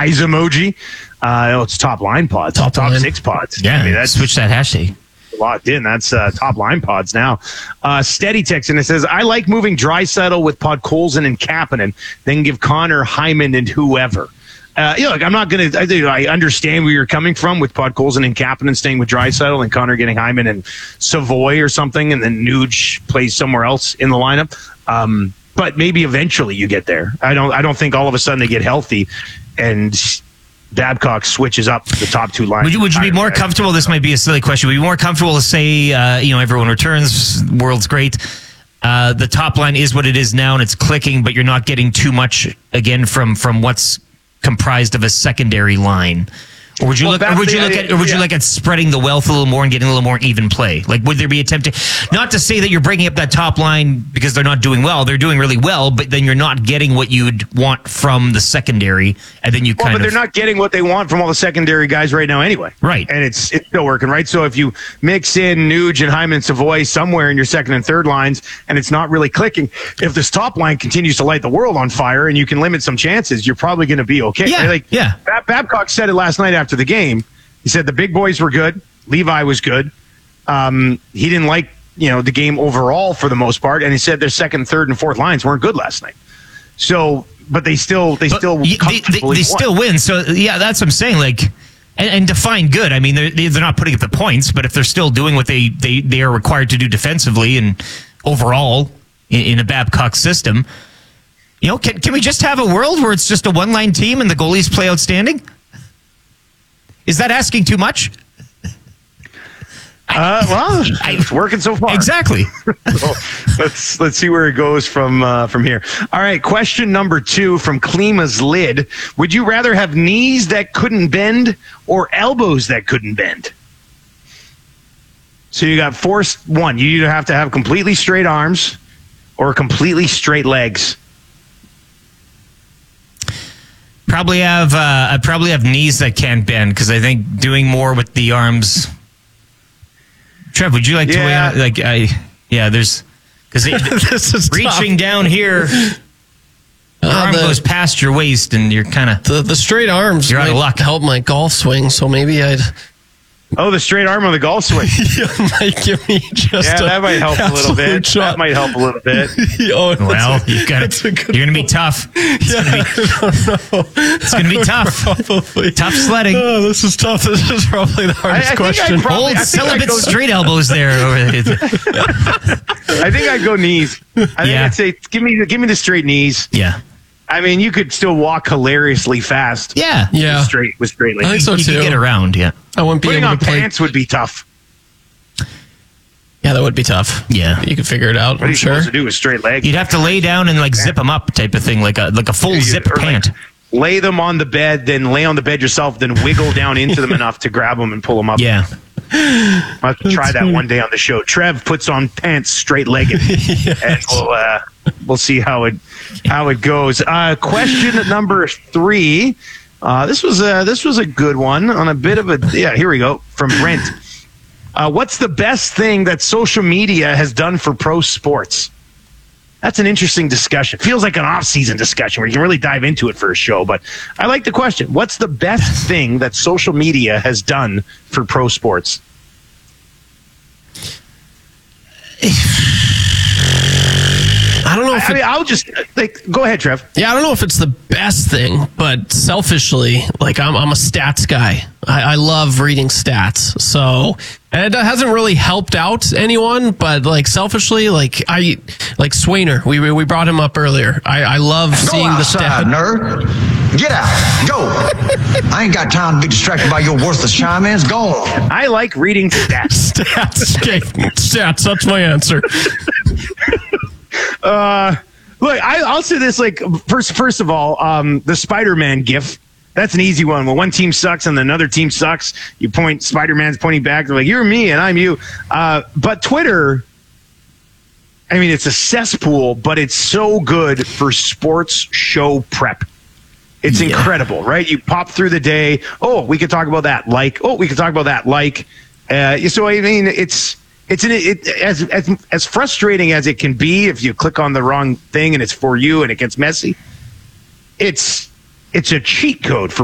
eyes emoji. It's top line pods, top 6 pods. Yeah, I mean, that's switch that hashtag. Locked in. That's top line pods now. Steady text, and it says, I like moving Draisaitl with Podkolzin and Kapanen, then give Connor, Hyman, and whoever. Look, I'm not going to. I understand where you're coming from with Podkolzin and Kapanen staying with Draisaitl and Connor getting Hyman and Savoy or something, and then Nuge plays somewhere else in the lineup. But maybe eventually you get there. I don't think all of a sudden they get healthy and Babcock switches up the top 2 lines. Would you be more comfortable? This might be a silly question. Would you be more comfortable to say, everyone returns, world's great. The top line is what it is now, and it's clicking, but you're not getting too much again from what's comprised of a secondary line. Or would you look at spreading the wealth a little more and getting a little more even play? Like, would there be a temptation? Not to say that you're breaking up that top line because they're not doing well. They're doing really well, but then you're not getting what you'd want from the secondary, and then but they're not getting what they want from all the secondary guys right now anyway. Right. And it's still working, right? So if you mix in Nuge and Hyman and Savoy somewhere in your second and third lines, and it's not really clicking, if this top line continues to light the world on fire and you can limit some chances, you're probably going to be okay. Yeah, right? Babcock said it last night after the game. He said the big boys were good. Levi was good. He didn't like the game overall for the most part, and he said their second, third, and fourth lines weren't good last night. So, but they still still win. So yeah, that's what I'm saying. Like, and define good. I mean, they're not putting up the points, but if they're still doing what they are required to do defensively and overall in a Babcock system, can we just have a world where it's just a one-line team and the goalies play outstanding? Is that asking too much? It's working so far. Exactly. So let's see where it goes from here. All right, question number 2 from Klima's Lid. Would you rather have knees that couldn't bend or elbows that couldn't bend? So you got one. You either have to have completely straight arms or completely straight legs. I probably have knees that can't bend because I think doing more with the arms. Trev, would you like to weigh on? There's because this is reaching tough. Down here. The arm goes past your waist, and you're kind of the straight arms. You're out of luck. Help my golf swing, so maybe I'd. Oh, the straight arm on the golf swing. Might give me that might help a little bit. Shot. That might help a little bit. You're going to be tough. It's going to be tough. Probably. Tough sledding. Oh, this is tough. This is probably the hardest question. Old celibate straight elbows there. I think I'd go knees. I think I'd say, give me the straight knees. Yeah. I mean, you could still walk hilariously fast. Yeah. With straight legs. I think so too. You could get around, yeah. I wouldn't be Putting able on to pants would be tough. Yeah, that would be tough. Yeah. You could figure it out, What are you supposed to do with straight legs? You'd have to lay down and zip them up type of thing, like a full zip pant. Lay them on the bed, then lay on the bed yourself, then wiggle down into them enough to grab them and pull them up. Yeah. I'll have to try that one day on the show. Trev puts on pants straight-legged, and we'll see how it goes. Question number 3. This was a good one on a bit of a here we go from Brent. What's the best thing that social media has done for pro sports? That's an interesting discussion. Feels like an off-season discussion where you can really dive into it for a show, but I like the question. What's the best thing that social media has done for pro sports? I don't know if I'll just go ahead, Trev. Yeah, I don't know if it's the best thing, but selfishly, I'm a stats guy. I love reading stats. So, and it hasn't really helped out anyone, but selfishly, Swainer, we brought him up earlier. I love seeing the stats. Nerd. Get out. Go. I ain't got time to be distracted by your worthless chime-ins. Go on. I like reading stats. Stats. That's my answer. Look, I'll say this, first of all, the Spider-Man gif, that's an easy one. When one team sucks and another team sucks, you point, Spider-Man's pointing back, they're like, you're me and I'm you. But Twitter, I mean, it's a cesspool, but it's so good for sports show prep. It's incredible, right? You pop through the day. Oh, we could talk about that. We could talk about that. So, I mean, it's as frustrating as it can be if you click on the wrong thing and it's for you and it gets messy. It's a cheat code for